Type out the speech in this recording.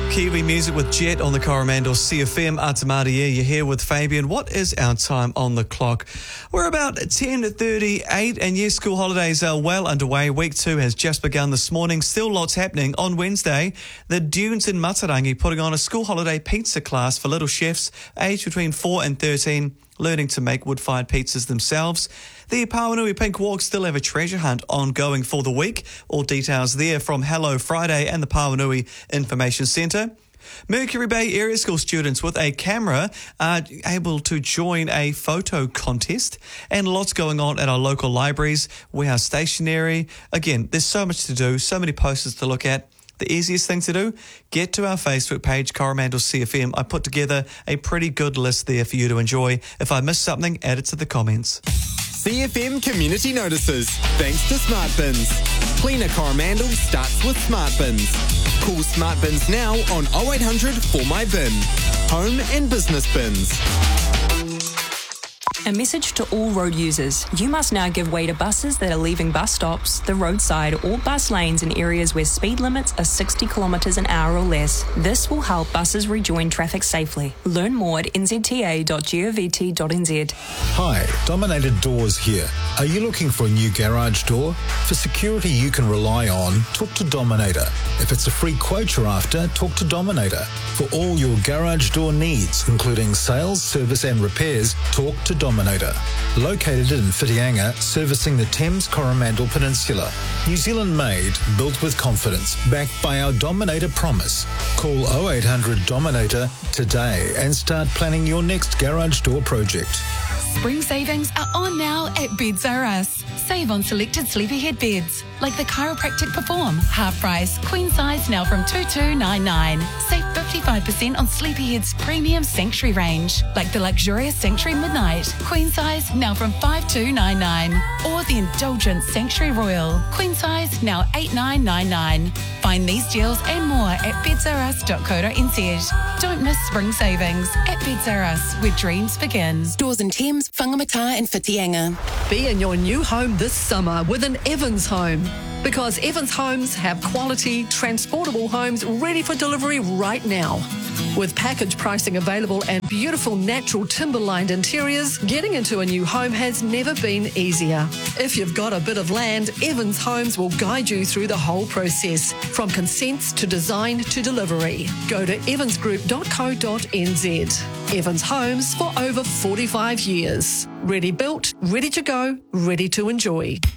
Kiwi music with Jet on the Coromandel CFM. Atamaria, you're here with Fabian. What is our time on the clock? We're about 10:38, and yes, school holidays are well underway. Week 2 has just begun this morning. Still lots happening. On Wednesday, the Dunes in Matarangi putting on a school holiday pizza class for little chefs aged between 4 and 13, learning to make wood-fired pizzas themselves. The Pauanui Pink Walk still have a treasure hunt ongoing for the week. All details there from Hello Friday and the Pauanui Information Centre. Mercury Bay area school students with a camera are able to join a photo contest, and lots going on at our local libraries, warehouse stationery. Again, there's so much to do, so many posters to look at. The easiest thing to do, get to our Facebook page, Coromandel CFM. I put together a pretty good list there for you to enjoy. If I missed something, add it to the comments. CFM Community Notices, thanks to Smart Bins. Cleaner Coromandel starts with Smart Bins. Call Smart Bins now on 0800 for my bin. Home and business bins. A message to all road users. You must now give way to buses that are leaving bus stops, the roadside or bus lanes in areas where speed limits are 60 kilometres an hour or less. This will help buses rejoin traffic safely. Learn more at nzta.govt.nz. Hi, Dominator Doors here. Are you looking for a new garage door? For security you can rely on, talk to Dominator. If it's a free quote you're after, talk to Dominator. For all your garage door needs, including sales, service and repairs, talk to Dominator. Located in Whitianga, servicing the Thames Coromandel Peninsula. New Zealand made, built with confidence, backed by our Dominator promise. Call 0800 Dominator today and start planning your next garage door project. Spring savings are on now at Beds R Us. Save on selected sleepyhead beds, like the Chiropractic Perform, half price, queen size now from $2,299. Save 55% on Sleepyhead's premium Sanctuary range, like the luxurious Sanctuary Midnight, queen size now from $5,299. Or the indulgent Sanctuary Royal, queen size now $8,999. Find these deals and more at bedsrus.co.nz. Don't miss spring savings at Beds R Us, where dreams begin. Stores in Thames, Whangamata and Whitianga. Be in your new home this summer with an Evans home, because Evans Homes have quality, transportable homes ready for delivery right now. With package pricing available and beautiful natural timber-lined interiors, getting into a new home has never been easier. If you've got a bit of land, Evans Homes will guide you through the whole process, from consents to design to delivery. Go to evansgroup.co.nz. Evans Homes for over 45 years. Ready built, ready to go, ready to enjoy.